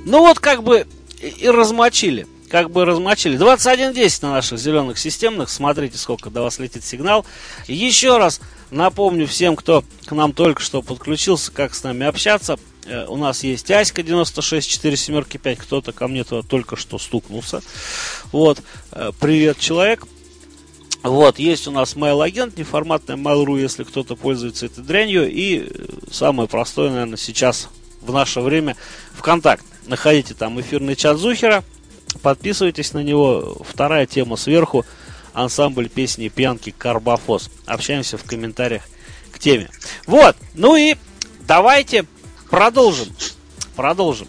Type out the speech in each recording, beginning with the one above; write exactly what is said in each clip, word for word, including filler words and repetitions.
Ну вот как бы и, и размочили. Как бы размочили. двадцать один десять на наших зеленых системных. Смотрите, сколько до вас летит сигнал. Еще раз напомню всем, кто к нам только что подключился, как с нами общаться. Э, у нас есть Аська девяносто шесть четыре семь пять. Кто-то ко мне туда только что стукнулся. Вот. Э, привет, человек. Вот, есть у нас mail-агент, неформатная Mail.ru, если кто-то пользуется этой дрянью. И самое простое, наверное, сейчас, в наше время, ВКонтакт. Находите там эфирный чат Зухера, подписывайтесь на него. Вторая тема сверху, ансамбль песни «Пьянки Карбофос». Общаемся в комментариях к теме. Вот, ну и давайте продолжим. Продолжим.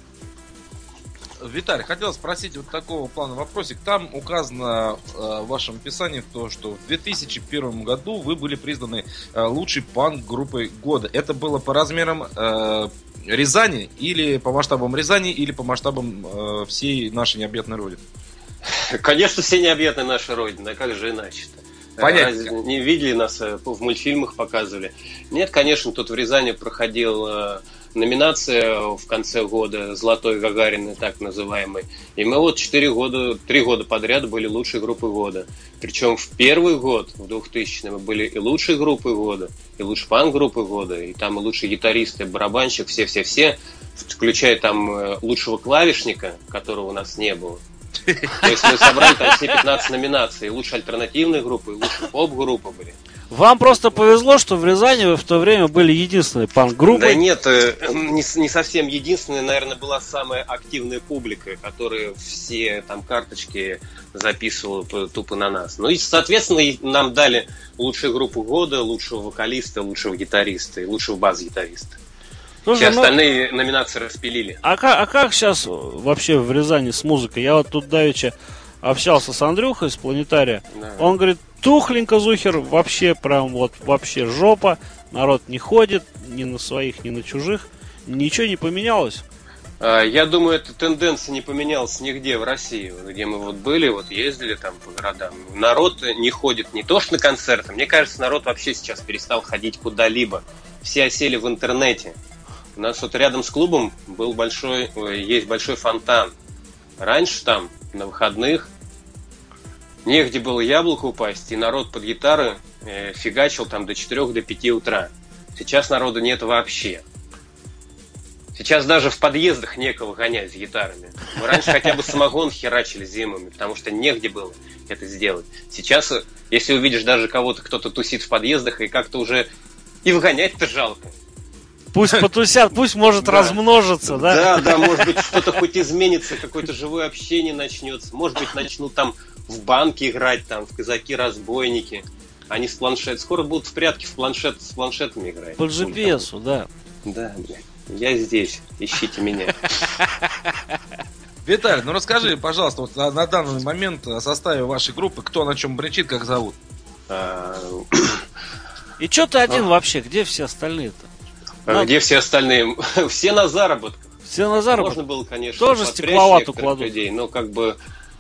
Виталий, хотел спросить вот такого плана вопросик. Там указано э, в вашем описании то, что в две тысячи первом году вы были признаны э, лучшей панк-группой года. Это было по размерам э, Рязани или по масштабам Рязани, или по масштабам э, всей нашей необъятной Родины? Конечно, всей необъятной нашей Родины, а как же иначе-то? Понятно. Разве не видели нас, в мультфильмах показывали? Нет, конечно, тут в Рязани проходила номинация в конце года «Золотой Гагарин», так называемый. И мы вот четыре года, три года подряд были лучшей группой года. Причем в первый год, в двухтысячном, мы были и лучшей группой года, и лучшей панк-группой года, и там и лучшие гитаристы, барабанщик, все-все-все, включая там лучшего клавишника, которого у нас не было. То есть мы собрали там все пятнадцать номинаций. Лучшая альтернативная группа, и лучшая поп-группа были. Вам просто повезло, что в Рязани вы в то время были единственной панк-группой. Да нет, не, не совсем единственная, наверное, была самая активная публика, которая все там карточки записывала тупо на нас. Ну и, соответственно, нам дали лучшую группу года, лучшего вокалиста, лучшего гитариста и лучшего бас-гитариста. Слушай, все ну, остальные номинации распилили. А как, а как сейчас вообще в Рязани с музыкой? Я вот тут давеча общался с Андрюхой из Планетария. Да. Он говорит, тухленько, Зухер, вообще прям вот вообще жопа. Народ не ходит ни на своих, ни на чужих. Ничего не поменялось. Я думаю, эта тенденция не поменялась нигде в России, где мы вот были, вот ездили там по городам. Народ не ходит не то что на концерты. Мне кажется, народ вообще сейчас перестал ходить куда-либо. Все осели в интернете. У нас вот рядом с клубом был большой, есть большой фонтан. Раньше там, на выходных, негде было яблоко упасть, и народ под гитары э, фигачил там до четырёх, до пяти утра. Сейчас народу нет вообще. Сейчас даже в подъездах некого гонять с гитарами. Мы раньше хотя бы самогон херачили зимами, потому что негде было это сделать. Сейчас, если увидишь даже кого-то, кто-то тусит в подъездах, и как-то уже и выгонять-то жалко. Пусть потусят, пусть может да. размножиться, да? Да, да, может быть, что-то хоть изменится, какое-то живое общение начнется. Может быть, начнут там в банки играть, там, в казаки-разбойники. Они с планшет. Скоро будут в прятки в планшет, с планшетами играть. По джи пи эс, да. Да, блядь. Я здесь. Ищите меня. Виталий, ну расскажи, пожалуйста, вот на, на данный момент о составе вашей группы, кто на чем бренчит, как зовут? И что ты один вообще? Где все остальные-то? А где все остальные? Все на заработках. Все на заработках. Можно было, конечно, тоже стекловату кладут людей, но как бы.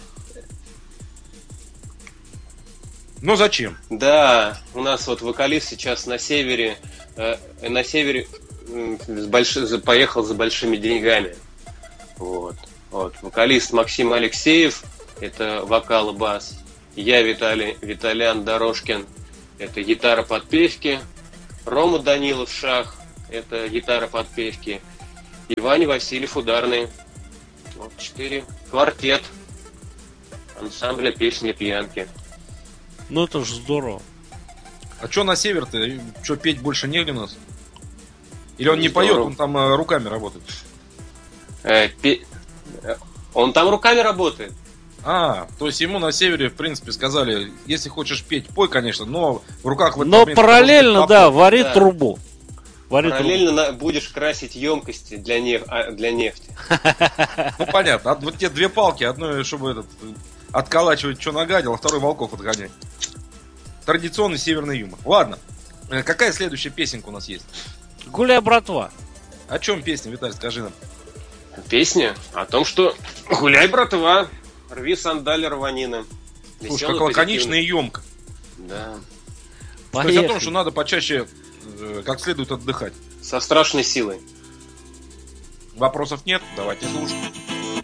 Ну зачем? Да, у нас вот вокалист сейчас на севере, э, на севере э, с больш... поехал за большими деньгами. Вот. Вот. Вокалист Максим Алексеев, это вокал и бас. Я Виталий, Виталян Дорожкин, это гитара подпевки. Рома Данилов Шах, это гитара подпевки. И Ваня Васильев ударные. Вот четыре. Квартет ансамбля песни пьянки. Ну это ж здорово. А чё на север-то? Чё, петь больше негде у нас? Или он не здорово. Поет, он там э, руками работает? Э, пе... Он там руками работает. А, то есть ему на севере, в принципе, сказали, если хочешь петь, пой, конечно, но в руках... В но момент, параллельно, да, вари да. трубу. Вари параллельно трубу. На... будешь красить емкости для, неф... для нефти. Ну, понятно. Вот те две палки, одной, чтобы этот... отколачивать, что нагадил, а второй волков отгонять. Традиционный северный юмор. Ладно. Какая следующая песенка у нас есть? Гуляй, братва. О чем песня, Виталий, скажи нам. Песня о том, что гуляй, братва, рви сандали рванины. Слушай, как лаконично и емко. Да. То есть о том, что надо почаще, как следует отдыхать. Со страшной силой. Вопросов нет? Давайте слушать.